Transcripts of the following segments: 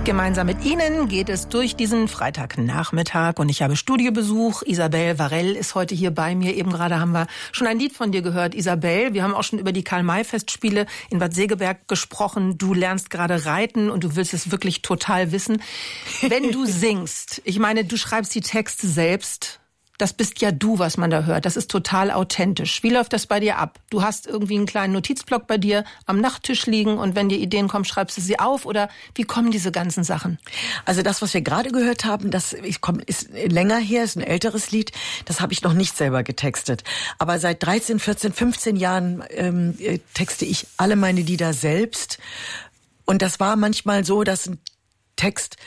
Gemeinsam mit Ihnen geht es durch diesen Freitagnachmittag und ich habe Studiobesuch. Isabel Varell ist heute hier bei mir. Eben gerade haben wir schon ein Lied von dir gehört, Isabel. Wir haben auch schon über die Karl-May-Festspiele in Bad Segeberg gesprochen. Du lernst gerade reiten und du willst es wirklich total wissen. Wenn du singst, ich meine, du schreibst die Texte selbst. Das bist ja du, was man da hört. Das ist total authentisch. Wie läuft das bei dir ab? Du hast irgendwie einen kleinen Notizblock bei dir am Nachttisch liegen und wenn dir Ideen kommen, schreibst du sie auf oder wie kommen diese ganzen Sachen? Also das, was wir gerade gehört haben, das ist länger her, ist ein älteres Lied. Das habe ich noch nicht selber getextet. Aber seit 13, 14, 15 Jahren texte ich alle meine Lieder selbst. Und das war manchmal so, dass ein Text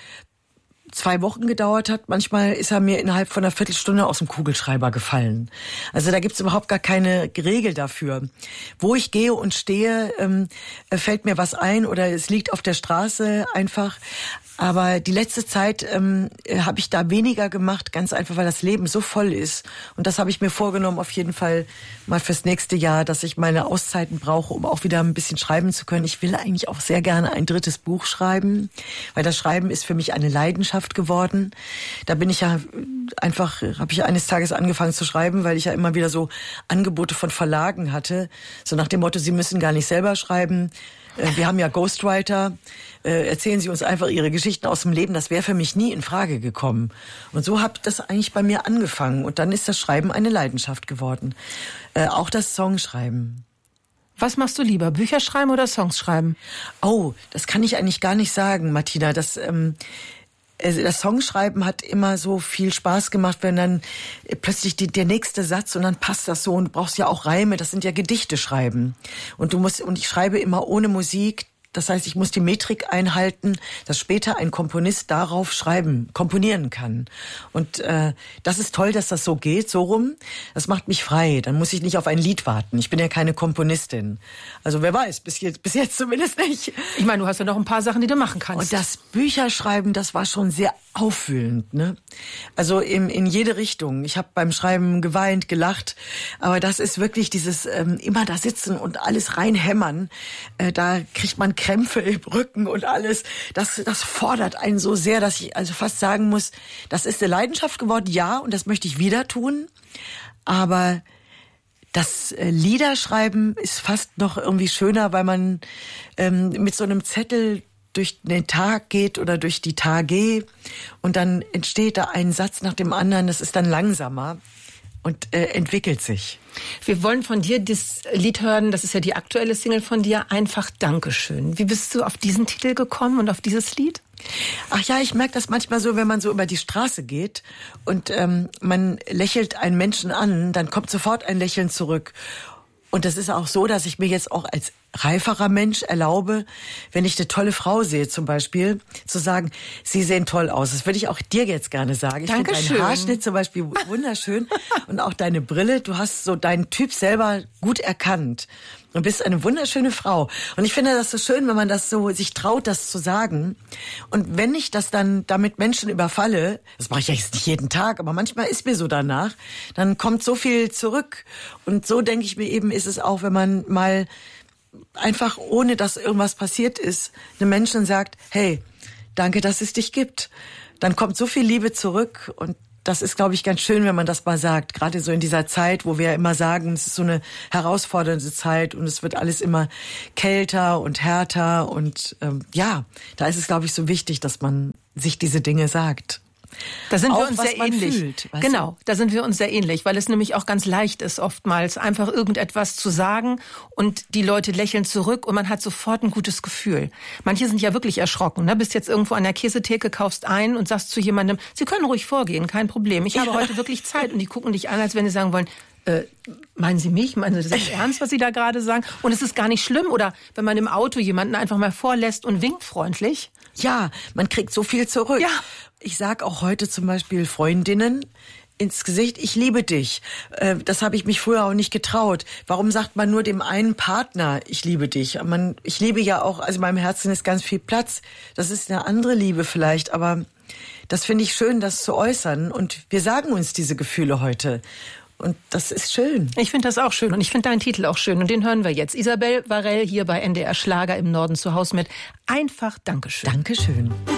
2 Wochen gedauert hat. Manchmal ist er mir innerhalb von einer Viertelstunde aus dem Kugelschreiber gefallen. Also da gibt's überhaupt gar keine Regel dafür. Wo ich gehe und stehe, fällt mir was ein oder es liegt auf der Straße einfach. Aber die letzte Zeit habe ich da weniger gemacht, ganz einfach, weil das Leben so voll ist. Und das habe ich mir vorgenommen, auf jeden Fall mal fürs nächste Jahr, dass ich meine Auszeiten brauche, um auch wieder ein bisschen schreiben zu können. Ich will eigentlich auch sehr gerne ein 3. Buch schreiben, weil das Schreiben ist für mich eine Leidenschaft geworden. Da bin ich ja einfach, habe ich eines Tages angefangen zu schreiben, weil ich ja immer wieder so Angebote von Verlagen hatte. So nach dem Motto, Sie müssen gar nicht selber schreiben. Wir haben ja Ghostwriter, erzählen Sie uns einfach Ihre Geschichten aus dem Leben. Das wäre für mich nie in Frage gekommen. Und so hat das eigentlich bei mir angefangen. Und dann ist das Schreiben eine Leidenschaft geworden. Auch das Songschreiben. Was machst du lieber, Bücher schreiben oder Songs schreiben? Oh, das kann ich eigentlich gar nicht sagen, Martina. Das Songschreiben hat immer so viel Spaß gemacht, wenn dann plötzlich der nächste Satz und dann passt das so und du brauchst ja auch Reime, das sind ja Gedichte schreiben. Und ich schreibe immer ohne Musik. Das heißt, ich muss die Metrik einhalten, dass später ein Komponist darauf komponieren kann. Und das ist toll, dass das so geht, so rum. Das macht mich frei. Dann muss ich nicht auf ein Lied warten. Ich bin ja keine Komponistin. Also wer weiß, bis jetzt zumindest nicht. Ich meine, du hast ja noch ein paar Sachen, die du machen kannst. Und das Bücherschreiben, das war schon sehr aufwühlend, ne? Also in jede Richtung. Ich habe beim Schreiben geweint, gelacht. Aber das ist wirklich dieses immer da sitzen und alles reinhämmern. Da kriegt man Krämpfe im Rücken und alles. Das fordert einen so sehr, dass ich also fast sagen muss, das ist eine Leidenschaft geworden, ja, und das möchte ich wieder tun. Aber das Liederschreiben ist fast noch irgendwie schöner, weil man mit so einem Zettel durch den Tag geht oder durch die Tage und dann entsteht da ein Satz nach dem anderen. Das ist dann langsamer und entwickelt sich. Wir wollen von dir das Lied hören, das ist ja die aktuelle Single von dir, Einfach Dankeschön. Wie bist du auf diesen Titel gekommen und auf dieses Lied? Ach ja, ich merke das manchmal so, wenn man so über die Straße geht und man lächelt einen Menschen an, dann kommt sofort ein Lächeln zurück. Und das ist auch so, dass ich mir jetzt auch als reiferer Mensch erlaube, wenn ich eine tolle Frau sehe zum Beispiel, zu sagen, Sie sehen toll aus. Das würde ich auch dir jetzt gerne sagen. Ich finde deinen Haarschnitt zum Beispiel wunderschön und auch deine Brille. Du hast so deinen Typ selber gut erkannt und bist eine wunderschöne Frau. Und ich finde das so schön, wenn man das so sich traut, das zu sagen. Und wenn ich das dann damit Menschen überfalle, das mache ich ja jetzt nicht jeden Tag, aber manchmal ist mir so danach, dann kommt so viel zurück. Und so denke ich mir eben, ist es auch, wenn man mal einfach, ohne dass irgendwas passiert ist, einem Menschen sagt, hey, danke, dass es dich gibt. Dann kommt so viel Liebe zurück und das ist, glaube ich, ganz schön, wenn man das mal sagt. Gerade so in dieser Zeit, wo wir immer sagen, es ist so eine herausfordernde Zeit und es wird alles immer kälter und härter und da ist es, glaube ich, so wichtig, dass man sich diese Dinge sagt. Da sind auch, wir uns sehr ähnlich. Fühlt, genau, da sind wir uns sehr ähnlich, weil es nämlich auch ganz leicht ist, oftmals einfach irgendetwas zu sagen und die Leute lächeln zurück und man hat sofort ein gutes Gefühl. Manche sind ja wirklich erschrocken, ne? Bist jetzt irgendwo an der Käsetheke, kaufst ein und sagst zu jemandem, Sie können ruhig vorgehen, kein Problem. Ich habe heute wirklich Zeit und die gucken dich an, als wenn sie sagen wollen, meinen Sie mich? Meinen Sie das ernst, was Sie da gerade sagen? Und es ist gar nicht schlimm. Oder wenn man im Auto jemanden einfach mal vorlässt und winkt freundlich. Ja, man kriegt so viel zurück. Ja. Ich sag auch heute zum Beispiel Freundinnen ins Gesicht, ich liebe dich. Das habe ich mich früher auch nicht getraut. Warum sagt man nur dem einen Partner, ich liebe dich? Ich liebe ja auch, also in meinem Herzen ist ganz viel Platz. Das ist eine andere Liebe vielleicht, aber das finde ich schön, das zu äußern. Und wir sagen uns diese Gefühle heute. Und das ist schön. Ich finde das auch schön und ich finde deinen Titel auch schön und den hören wir jetzt. Isabel Varell hier bei NDR Schlager im Norden zu Hause mit Einfach Dankeschön. Dankeschön.